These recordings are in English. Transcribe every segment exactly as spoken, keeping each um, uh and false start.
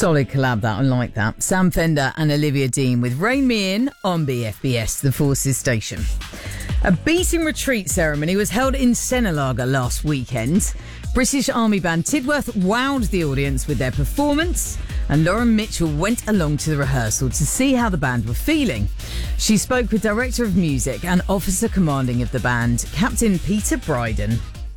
Solid collab that, I like that. Sam Fender and Olivia Dean with Rain Me In on B F B S, the Forces station. A beating retreat ceremony was held in Senalaga last weekend. British Army band Tidworth wowed the audience with their performance, and Lauren Mitchell went along to the rehearsal to see how the band were feeling. She spoke with Director of Music and Officer Commanding of the band, Captain Peter Bryden.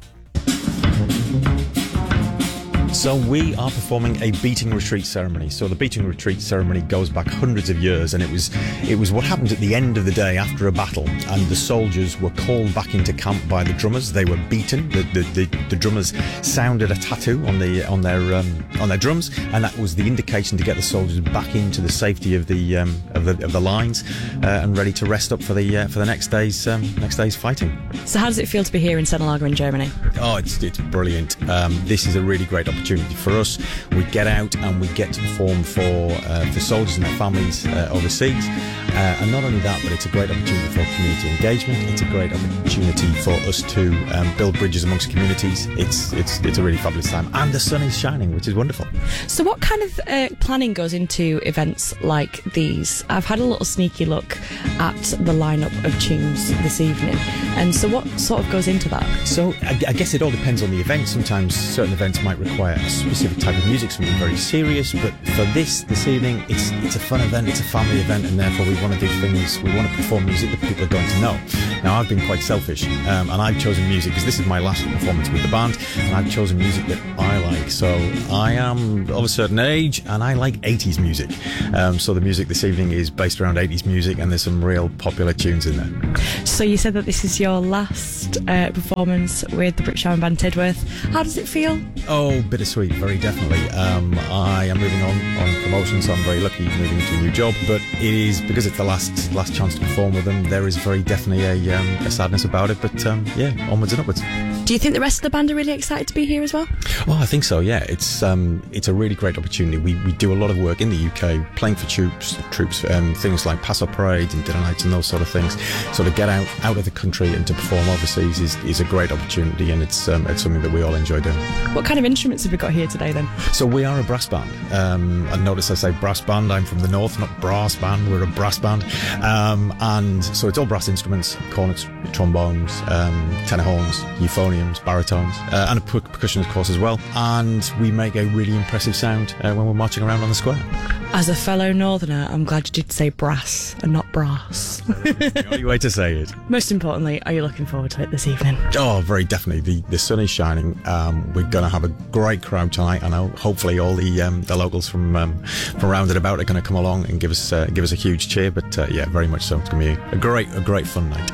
So we are performing a beating retreat ceremony. So the beating retreat ceremony goes back hundreds of years, and it was it was what happened at the end of the day after a battle, and the soldiers were called back into camp by the drummers. They were beaten. The the, the, the drummers sounded a tattoo on the on their um, on their drums, and that was the indication to get the soldiers back into the safety of the um, of the of the lines uh, and ready to rest up for the uh, for the next day's um, next day's fighting. So how does it feel to be here in Senalaga in Germany? Oh, it's it's brilliant. Um, this is a really great opportunity for us. We get out and we get to perform for uh, for soldiers and their families uh, overseas, uh, and not only that, but it's a great opportunity for community engagement. It's a great opportunity for us to um, build bridges amongst communities. It's it's it's a really fabulous time, and the sun is shining, which is wonderful. So what kind of uh, planning goes into events like these? I've had a little sneaky look at the lineup of tunes this evening, and so what sort of goes into that? So I, I guess it all depends on the event. Sometimes certain events might require a specific type of music, something very serious, but for this this evening it's it's a fun event, it's a family event, and therefore we want to do things, we want to perform music that people are going to know. Now I've been quite selfish um, and I've chosen music because this is my last performance with the band, and I've chosen music that I like. So I am of a certain age and I like eighties music, um, so the music this evening is based around eighties music, and there's some real popular tunes in there. So you said that this is your last uh, performance with the British Army band Tidworth. How does it feel? Oh, bittersweet, very definitely. Um, I am moving on on promotion, so I'm very lucky moving into a new job. But it is because it's the last last chance to perform with them. There is very definitely a, um, a sadness about it. But um, yeah, onwards and upwards. Do you think the rest of the band are really excited to be here as well? Well, I think so. Yeah, it's um, it's a really great opportunity. We we do a lot of work in the U K, playing for troops, troops, um, things like Paso parades and dinner nights and those sort of things. So to get out out of the country and to perform overseas is, is a great opportunity, and it's um, it's something that we all enjoy doing. What kind of instruments have we got here today then? So we are a brass band. Um, and notice I say brass band. I'm from the north, not brass band. We're a brass band, um, and so it's all brass instruments: cornets, trombones, um, tenor horns, euphoniums, baritones, uh, and a per- percussion, of course, as well. And we make a really impressive sound uh, when we're marching around on the square. As a fellow northerner, I'm glad you did say brass and not brass. The only way to say it. Most importantly, are you looking forward to it this evening? Oh, very definitely. The the sun is shining. Um, we're going to have a great crowd tonight, and hopefully all the um, the locals from um, from round and about are going to come along and give us uh, give us a huge cheer. But uh, yeah, very much so. It's going to be a great a great fun night.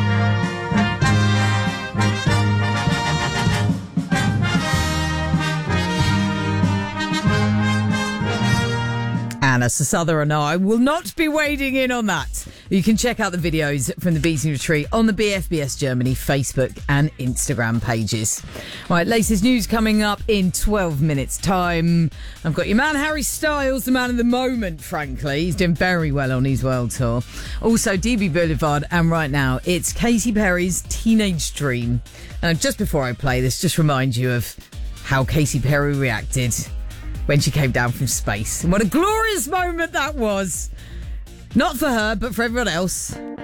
And as a Southerner, I will not be wading in on that. You can check out the videos from the Beating Retreat on the B F B S Germany Facebook and Instagram pages. Right, latest news coming up in twelve minutes' time. I've got your man Harry Styles, the man of the moment, frankly. He's doing very well on his world tour. Also, D B Boulevard, and right now, it's Katy Perry's Teenage Dream. And just before I play this, just remind you of how Katy Perry reacted when she came down from space. And what a glorious moment that was. Not for her, but for everyone else.